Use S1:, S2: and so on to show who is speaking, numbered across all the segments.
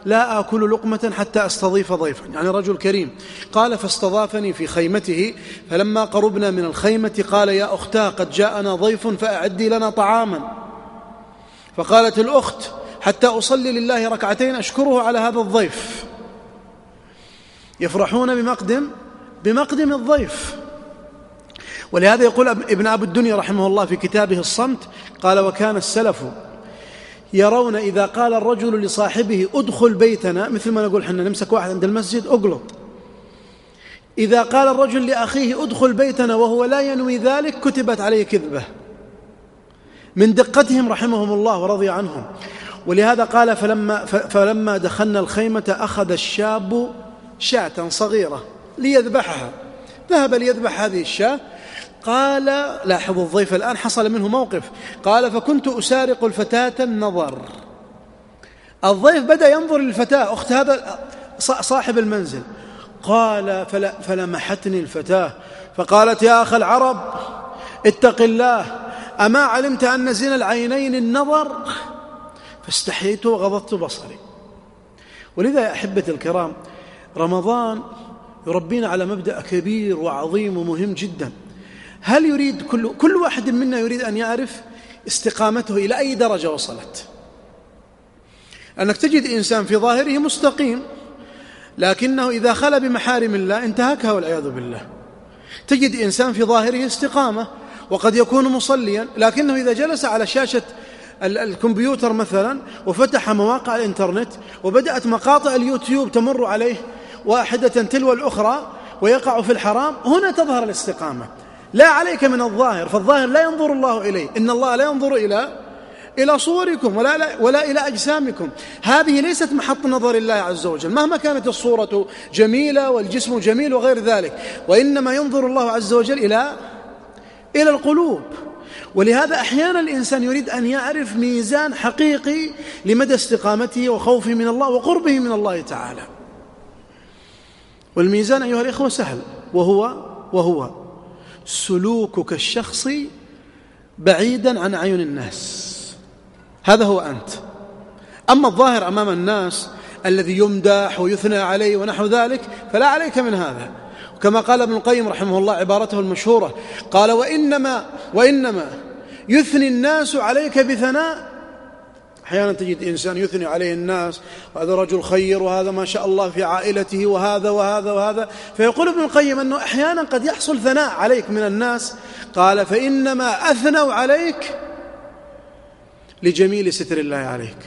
S1: لا آكل لقمة حتى أستضيف ضيفا، يعني رجل كريم. قال فاستضافني في خيمته، فلما قربنا من الخيمة قال يا أختاه قد جاءنا ضيف فأعدي لنا طعاما. فقالت الأخت حتى أصلي لله ركعتين أشكره على هذا الضيف. يفرحون بمقدم الضيف. ولهذا يقول ابن أبي الدنيا رحمه الله في كتابه الصمت، قال وكان السلف يرون إذا قال الرجل لصاحبه ادخل بيتنا، مثل ما نقول حنا نمسك واحد عند المسجد اقلط، إذا قال الرجل لأخيه ادخل بيتنا وهو لا ينوي ذلك كتبت عليه كذبة، من دقتهم رحمهم الله ورضي عنهم. ولهذا قال فلما دخلنا الخيمة أخذ الشاب شاة صغيرة ليذبحها، ذهب ليذبح هذه الشاة. قال لاحظوا الضيف الآن حصل منه موقف، قال فكنت أسارق الفتاة النظر. الضيف بدأ ينظر للفتاة أخت هذا صاحب المنزل. قال فلمحتني الفتاة فقالت يا أخ العرب اتق الله، أما علمت أن زنا العينين النظر؟ فاستحييت وغضضت بصري. ولذا يا أحبتي الكرام رمضان يربينا على مبدأ كبير وعظيم ومهم جدا. هل يريد كل واحد منا يريد أن يعرف استقامته إلى أي درجة وصلت؟ أنك تجد إنسان في ظاهره مستقيم لكنه إذا خلى بمحارم الله انتهكها والعياذ بالله. تجد إنسان في ظاهره استقامة وقد يكون مصليا لكنه إذا جلس على شاشة الكمبيوتر مثلا وفتح مواقع الإنترنت وبدأت مقاطع اليوتيوب تمر عليه واحدة تلو الأخرى ويقع في الحرام، هنا تظهر الاستقامة. لا عليك من الظاهر، فالظاهر لا ينظر الله إليه، إن الله لا ينظر إلى صوركم ولا إلى أجسامكم. هذه ليست محط نظر الله عز وجل مهما كانت الصورة جميلة والجسم جميل وغير ذلك، وإنما ينظر الله عز وجل إلى القلوب. ولهذا أحيانا الإنسان يريد أن يعرف ميزان حقيقي لمدى استقامته وخوفه من الله وقربه من الله تعالى. والميزان أيها الإخوة سهل، وهو سلوكك الشخصي بعيدا عن عيون الناس. هذا هو أنت. أما الظاهر أمام الناس الذي يمدح ويثنى عليه ونحو ذلك فلا عليك من هذا. كما قال ابن القيم رحمه الله عبارته المشهورة، قال وإنما يثني الناس عليك بثناء. أحيانا تجد إنسان يثني عليه الناس، وهذا رجل خير وهذا ما شاء الله في عائلته وهذا وهذا وهذا، فيقول ابن القيم أنه أحيانا قد يحصل ثناء عليك من الناس، قال فإنما أثنوا عليك لجميل ستر الله عليك.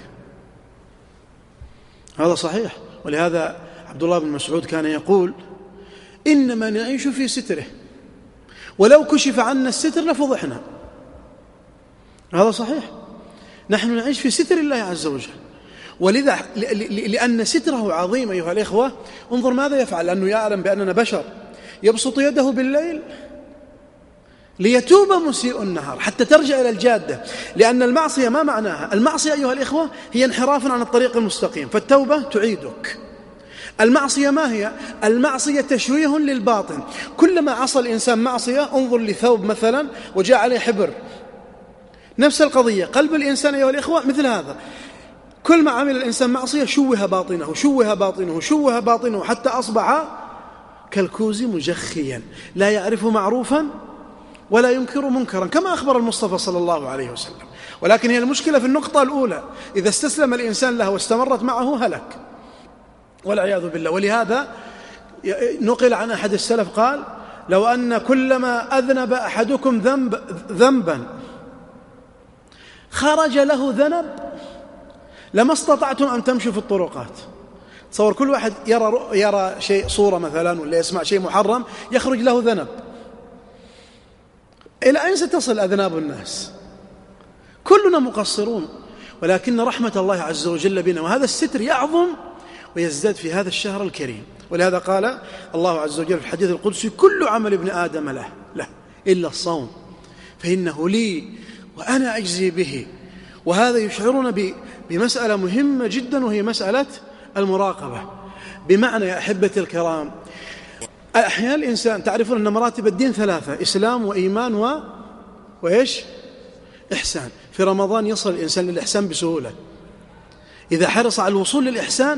S1: هذا صحيح. ولهذا عبد الله بن مسعود كان يقول إنما نعيش في ستره ولو كشف عنا الستر لفضحنا. هذا صحيح، نحن نعيش في ستر الله عز وجل. ولذا لأن ستره عظيم أيها الإخوة انظر ماذا يفعل، لأنه يعلم بأننا بشر، يبسط يده بالليل ليتوب مسيء النهار حتى ترجع إلى الجادة. لأن المعصية ما معناها؟ المعصية أيها الإخوة هي انحراف عن الطريق المستقيم، فالتوبة تعيدك. المعصية ما هي؟ المعصية تشويه للباطن. كلما عصى الإنسان معصية، انظر لثوب مثلا وجاء عليه حبر، نفس القضية. قلب الإنسان أيها الإخوة مثل هذا، كل ما عمل الإنسان معصية شوه باطنه شوه باطنه شوه باطنه حتى أصبح كالكوز مجخيا لا يعرف معروفا ولا ينكر منكرا، كما أخبر المصطفى صلى الله عليه وسلم. ولكن هي المشكلة في النقطة الأولى، إذا استسلم الإنسان لها واستمرت معه هلك والعياذ بالله. ولهذا نقل عن أحد السلف قال لو أن كلما أذنب أحدكم ذنبا خرج له ذنب لما استطعتم أن تمشوا في الطرقات. تصور كل واحد يرى شيء، صورة مثلا، ولا يسمع شيء محرم يخرج له ذنب. إلى أين ستصل أذناب الناس؟ كلنا مقصرون، ولكن رحمة الله عز وجل بنا وهذا الستر يعظم ويزداد في هذا الشهر الكريم. ولهذا قال الله عز وجل في الحديث القدسي كل عمل ابن آدم له إلا الصوم فإنه لي وأنا أجزي به. وهذا يشعرنا بمسألة مهمة جدا، وهي مسألة المراقبة. بمعنى يا أحبتي الكرام، أحيانا الإنسان تعرفون أن مراتب الدين ثلاثة: إسلام وإيمان وإيش؟ إحسان. في رمضان يصل الإنسان للإحسان بسهولة إذا حرص على الوصول للإحسان.